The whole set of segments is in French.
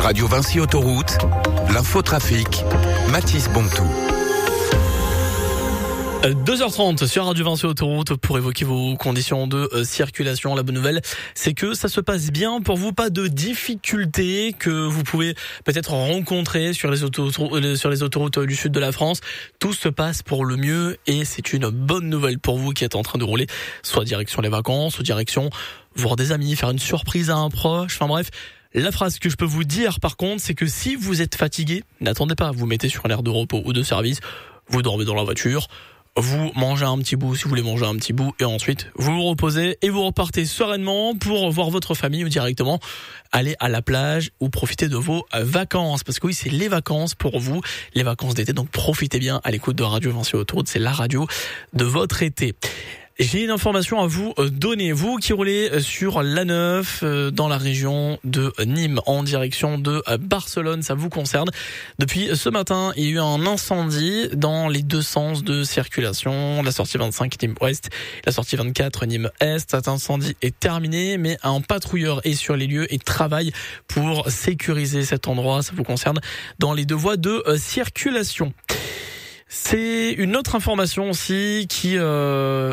Radio Vinci Autoroute, l'infotrafic, Mathis Bontou. 2h30 sur Radio Vinci Autoroute pour évoquer vos conditions de circulation. La bonne nouvelle, c'est que ça se passe bien pour vous, pas de difficultés que vous pouvez peut-être rencontrer sur les autoroutes du sud de la France. Tout se passe pour le mieux et c'est une bonne nouvelle pour vous qui êtes en train de rouler, soit direction les vacances, soit direction voir des amis, faire une surprise à un proche, enfin bref. La phrase que je peux vous dire par contre, c'est que si vous êtes fatigué, n'attendez pas, vous mettez sur un aire de repos ou de service, vous dormez dans la voiture, vous mangez un petit bout si vous voulez manger un petit bout et ensuite vous vous reposez et vous repartez sereinement pour voir votre famille ou directement aller à la plage ou profiter de vos vacances. Parce que oui, c'est les vacances pour vous, les vacances d'été, donc profitez bien à l'écoute de Radio Vinci Autoroute, c'est la radio de votre été. J'ai une information à vous donner. Vous qui roulez sur l'A9 dans la région de Nîmes en direction de Barcelone, ça vous concerne. Depuis ce matin, il y a eu un incendie dans les deux sens de circulation. La sortie 25 Nîmes Ouest, la sortie 24 Nîmes Est. Cet incendie est terminé, mais un patrouilleur est sur les lieux et travaille pour sécuriser cet endroit. Ça vous concerne dans les deux voies de circulation. C'est une autre information aussi qui, vous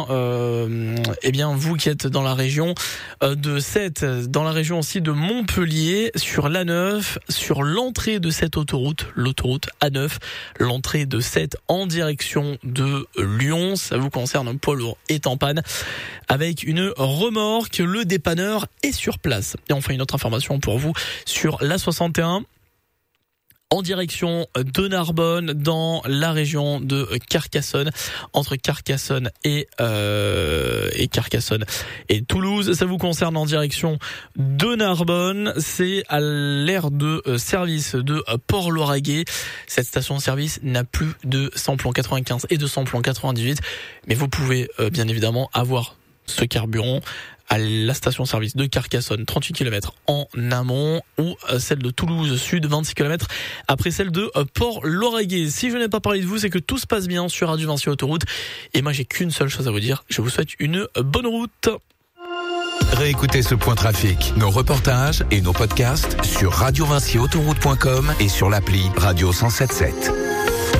qui êtes dans la région de Sète, dans la région aussi de Montpellier, sur l'A9, sur l'entrée de cette autoroute, l'autoroute A9, l'entrée de Sète en direction de Lyon. Ça vous concerne, un poids lourd est en panne avec une remorque. Le dépanneur est sur place. Et enfin, une autre information pour vous sur l'A61. En direction de Narbonne, dans la région de Carcassonne, entre Carcassonne et Carcassonne et Toulouse. Ça vous concerne en direction de Narbonne. C'est à l'aire de service de Port-Lauragais. Cette station-service n'a plus de samplon 95 et de samplon 98, mais vous pouvez bien évidemment avoir ce carburant à la station-service de Carcassonne, 38 km en amont, ou celle de Toulouse Sud, 26 km après celle de Port-Lauragais. Si je n'ai pas parlé de vous, c'est que tout se passe bien sur Radio Vinci Autoroute. Et moi, j'ai qu'une seule chose à vous dire. Je vous souhaite une bonne route. Réécoutez ce point trafic, nos reportages et nos podcasts sur radiovinciautoroute.com et sur l'appli Radio 107.7.